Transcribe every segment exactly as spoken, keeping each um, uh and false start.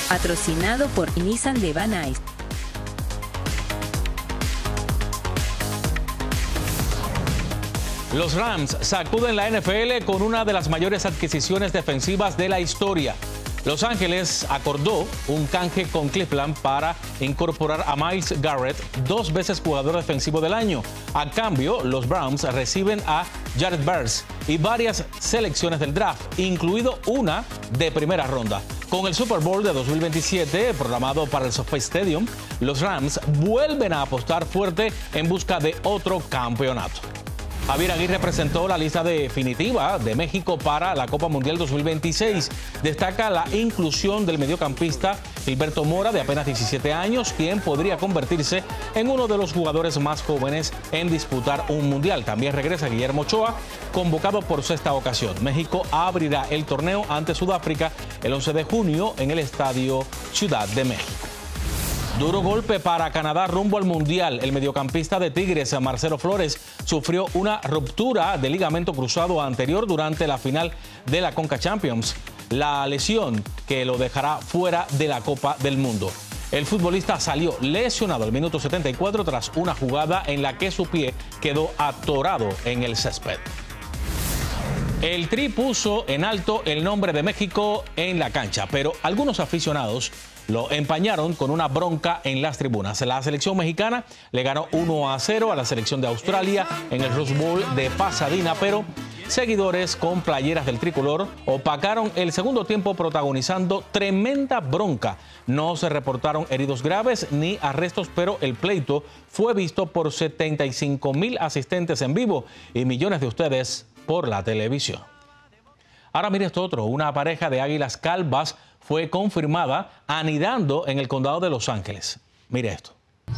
Patrocinado por Nissan de Van Nuys. Los Rams sacuden la N F L con una de las mayores adquisiciones defensivas de la historia. Los Ángeles acordó un canje con Cleveland para incorporar a Myles Garrett, dos veces jugador defensivo del año. A cambio, los Browns reciben a Jared Verse y varias selecciones del draft, incluido una de primera ronda. Con el Super Bowl de dos mil veintisiete programado para el SoFi Stadium, los Rams vuelven a apostar fuerte en busca de otro campeonato. Javier Aguirre presentó la lista definitiva de México para la Copa Mundial dos mil veintiséis. Destaca la inclusión del mediocampista Gilberto Mora, de apenas diecisiete años, quien podría convertirse en uno de los jugadores más jóvenes en disputar un mundial. También regresa Guillermo Ochoa, convocado por sexta ocasión. México abrirá el torneo ante Sudáfrica el once de junio en el Estadio Ciudad de México. Duro golpe para Canadá rumbo al Mundial. El mediocampista de Tigres, Marcelo Flores, sufrió una ruptura de ligamento cruzado anterior durante la final de la Conca Champions. La lesión que lo dejará fuera de la Copa del Mundo. El futbolista salió lesionado al minuto setenta y cuatro tras una jugada en la que su pie quedó atorado en el césped. El Tri puso en alto el nombre de México en la cancha, pero algunos aficionados lo empañaron con una bronca en las tribunas. La selección mexicana le ganó uno a cero a la selección de Australia en el Rose Bowl de Pasadena, pero seguidores con playeras del tricolor opacaron el segundo tiempo protagonizando tremenda bronca. No se reportaron heridos graves ni arrestos, pero el pleito fue visto por setenta y cinco mil asistentes en vivo y millones de ustedes por la televisión. Ahora mire esto otro, una pareja de águilas calvas fue confirmada anidando en el condado de Los Ángeles. Mire esto.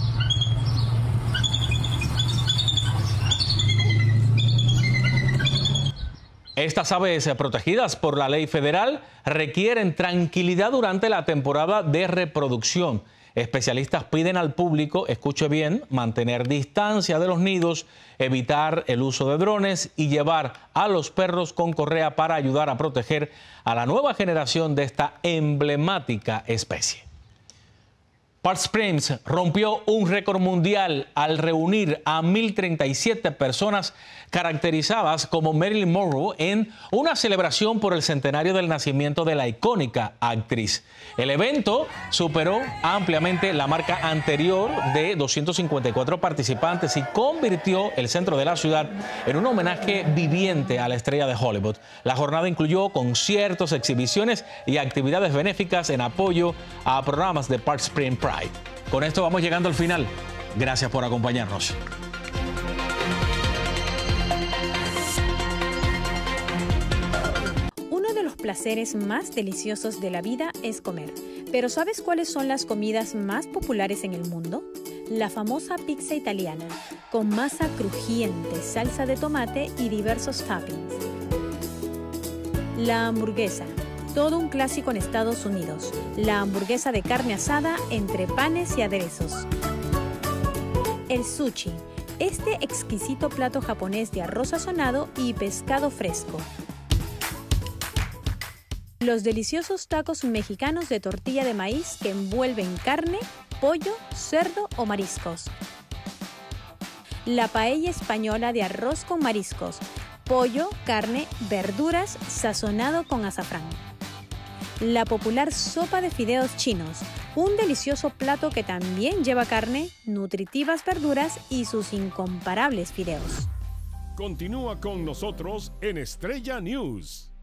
Estas aves protegidas por la ley federal requieren tranquilidad durante la temporada de reproducción. Especialistas piden al público, escuche bien, mantener distancia de los nidos, evitar el uso de drones y llevar a los perros con correa para ayudar a proteger a la nueva generación de esta emblemática especie. Palm Springs rompió un récord mundial al reunir a mil treinta y siete personas caracterizadas como Marilyn Monroe en una celebración por el centenario del nacimiento de la icónica actriz. El evento superó ampliamente la marca anterior de doscientos cincuenta y cuatro participantes y convirtió el centro de la ciudad en un homenaje viviente a la estrella de Hollywood. La jornada incluyó conciertos, exhibiciones y actividades benéficas en apoyo a programas de Palm Springs Pride. Con esto vamos llegando al final. Gracias por acompañarnos. Uno de los placeres más deliciosos de la vida es comer. Pero ¿sabes cuáles son las comidas más populares en el mundo? La famosa pizza italiana, con masa crujiente, salsa de tomate y diversos toppings. La hamburguesa. Todo un clásico en Estados Unidos, la hamburguesa de carne asada entre panes y aderezos. El sushi, este exquisito plato japonés de arroz sazonado y pescado fresco. Los deliciosos tacos mexicanos de tortilla de maíz que envuelven carne, pollo, cerdo o mariscos. La paella española de arroz con mariscos, pollo, carne, verduras, sazonado con azafrán. La popular sopa de fideos chinos, un delicioso plato que también lleva carne, nutritivas verduras y sus incomparables fideos. Continúa con nosotros en Estrella News.